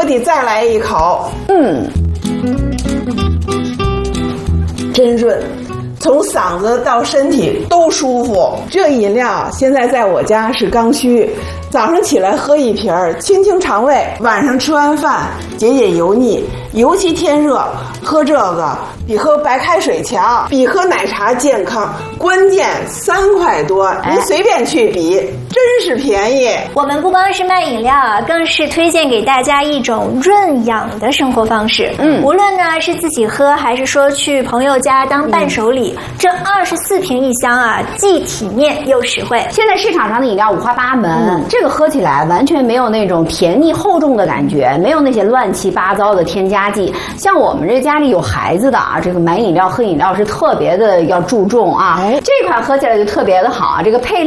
我得再来一口。真润，从嗓子到身体都舒服。这饮料现在在我家是刚需，早上起来喝一瓶，清清肠胃；晚上吃完饭解解油腻。尤其天热，喝这个比喝白开水强，比喝奶茶健康。关键3块多，你随便去比，真是便宜。 我们不光是卖饮料啊，更是推荐给大家一种润养的生活方式。无论呢是自己喝，还是说去朋友家当伴手礼，这24瓶一箱啊，既体面又实惠。 现在市场上的饮料五花八门，这个喝起来完全没有那种甜腻厚重的感觉，没有那些乱七八糟的添加剂。像我们这家里有孩子的啊，这个买饮料喝饮料是特别的要注重啊。这款喝起来就特别的好啊，这个配料